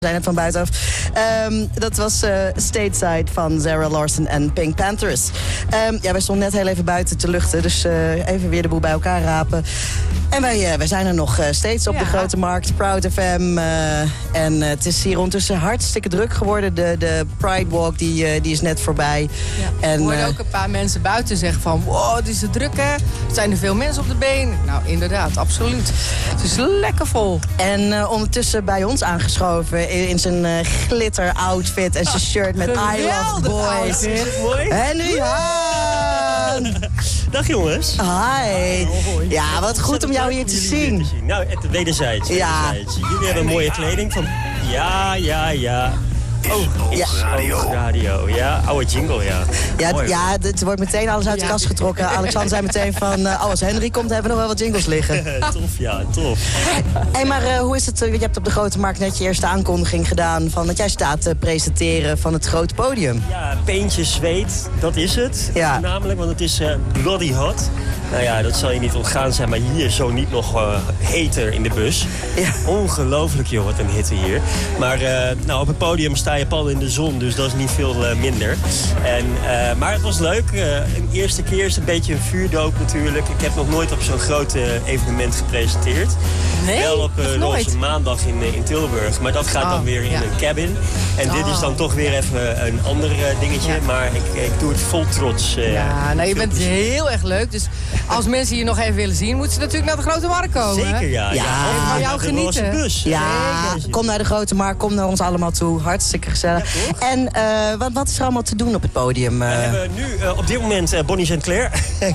zijn het van buitenaf. Dat was Stateside van Zara Larsson en Pink Panthers. Wij stonden net heel even buiten te luchten. Dus even weer de boel bij elkaar rapen. En wij zijn er nog steeds op de Grote Markt. Proud FM. En het is hier ondertussen hartstikke druk geworden. De Pride Walk die is net voorbij. Ja. En, ik hoorde ook een paar mensen buiten zeggen van... wow, het is druk hè. Er zijn er veel mensen op de been. Nou, inderdaad, absoluut. Het is lekker vol. En ondertussen bij ons aangeschoven in zijn glitter outfit en zijn shirt met I Love Boys. Henry Haan! Dag jongens. Hi. Ja, wat goed om jou hier te zien. Nou, wederzijds. Jullie hebben mooie kleding van... Ja. Radio. Ja, oude jingle, Ja, het wordt meteen alles uit de kast getrokken. Alexander zei meteen van, als Henry komt, hebben we nog wel wat jingles liggen. Tof. Hey, maar hoe is het? Je hebt op de Grote Markt net je eerste aankondiging gedaan van dat jij staat te presenteren van het grote podium. Ja, peentje zweet, dat is het. Ja. Namelijk, want het is bloody hot. Nou ja, dat zal je niet ontgaan zijn, maar hier zo niet nog heter in de bus. Ja. Ongelooflijk joh, wat een hitte hier. Maar op het podium sta je pal in de zon, dus dat is niet veel minder. Maar het was leuk. Een eerste keer is een beetje een vuurdoop natuurlijk. Ik heb nog nooit op zo'n groot evenement gepresenteerd. Nee? Wel op Roze Maandag in Tilburg, maar dat gaat dan weer in een cabin. En dit is dan toch weer even een ander dingetje, maar ik doe het vol trots. Je bent heel erg leuk, dus als mensen je nog even willen zien, moeten ze natuurlijk naar de Grote Markt komen. Zeker, ja. Van jou genieten. Bus. Ja, kom naar de Grote Markt, kom naar ons allemaal toe. Hartstikke gezellig. Ja, en wat is er allemaal te doen op het podium? We hebben nu op dit moment Bonnie Sinclair.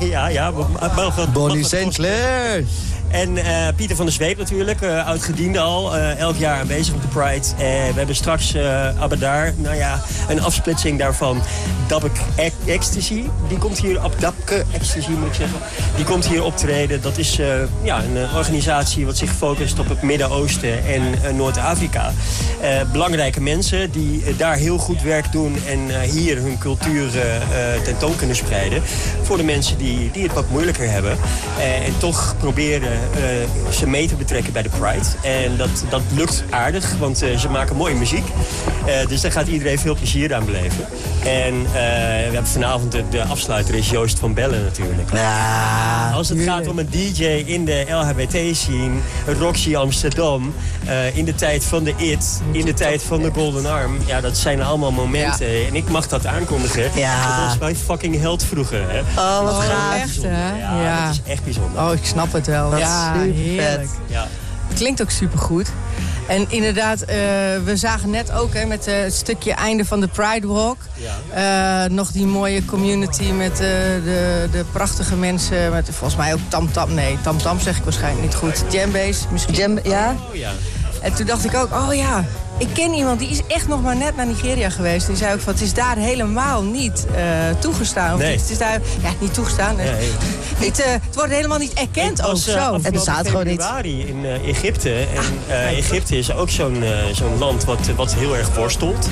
Bonnie Sinclair. En Pieter van der Zweep natuurlijk, oud-gediende al, 11 jaar aanwezig op de Pride. We hebben straks Abadar, een afsplitsing daarvan. Dabke Ecstasy, die komt hier op Dabke Ecstasy moet ik zeggen. Die komt hier optreden. Dat is een organisatie wat zich focust op het Midden-Oosten en Noord-Afrika. Belangrijke mensen die daar heel goed werk doen en hier hun cultuur tentoon kunnen spreiden. Voor de mensen die het wat moeilijker hebben. En toch proberen ze mee te betrekken bij de Pride. En dat lukt aardig, want ze maken mooie muziek. Dus daar gaat iedereen veel plezier aan beleven. En we hebben vanavond de afsluiter is Joost van Bellen natuurlijk. Ja, als het gaat om een DJ in de LHBT-scene, Roxy Amsterdam, in de tijd van de IT, in de tijd van de Golden Arm. Ja, dat zijn allemaal momenten. En ik mag dat aankondigen. Ja. Dat was mijn fucking held vroeger. Hè. Oh, wat gaaf. Echt, hè? Ja, dat is echt bijzonder. Oh, ik snap het wel. Ja, heerlijk. Ja. Het klinkt ook supergoed. En inderdaad, we zagen net ook met het stukje einde van de Pride Walk. Ja. Nog die mooie community met de prachtige mensen. Met volgens mij ook Tamtam. Nee, Tamtam zeg ik waarschijnlijk niet goed. Jambase misschien. Ja? Oh, ja. En toen dacht ik ook, ik ken iemand die is echt nog maar net naar Nigeria geweest. Die zei ook van, het is daar helemaal niet toegestaan. Nee. Het is daar, niet toegestaan. Nee. Het wordt helemaal niet erkend ook zo. Het bestaat gewoon niet. In Egypte. En Egypte is ook zo'n land wat heel erg worstelt.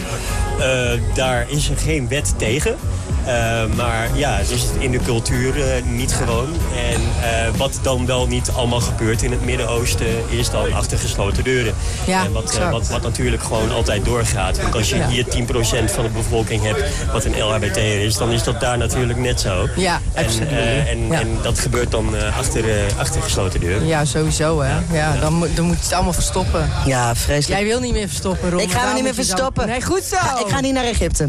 Daar is er geen wet tegen. Maar ja, het is in de cultuur niet gewoon. En wat dan wel niet allemaal gebeurt in het Midden-Oosten is dan achter gesloten deuren. Ja, en wat natuurlijk gewoon altijd doorgaat. Want als je hier 10% van de bevolking hebt wat een LHBT'er is, dan is dat daar natuurlijk net zo. Ja, absoluut. En dat gebeurt dan achter gesloten deuren. Ja, sowieso hè. Ja, dan moet je het allemaal verstoppen. Ja, vreselijk. Jij wil niet meer verstoppen, Ron. Ik ga me niet meer verstoppen. Nee, goed zo. Ik ga niet naar Egypte.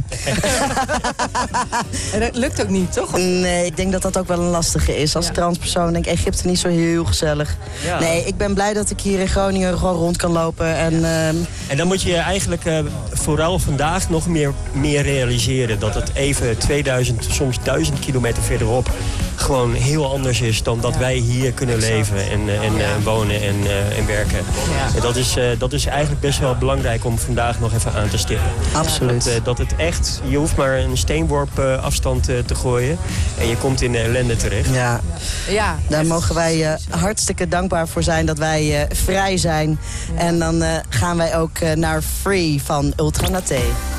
En dat lukt ook niet, toch? Nee, ik denk dat dat ook wel een lastige is. Als transpersoon denk ik Egypte niet zo heel gezellig. Ja. Nee, ik ben blij dat ik hier in Groningen gewoon rond kan lopen. En dan moet je eigenlijk vooral vandaag nog meer realiseren. Dat het even 2000, soms 1000 kilometer verderop gewoon heel anders is dan dat wij hier kunnen leven en wonen en werken. Ja. En dat is eigenlijk best wel belangrijk om vandaag nog even aan te stippen. Absoluut. Dat het echt, je hoeft maar een steenworp afstand te gooien en je komt in de ellende terecht. Ja. Daar mogen wij hartstikke dankbaar voor zijn dat wij vrij zijn. Ja. En dan gaan wij ook naar Free van Ultra Naté.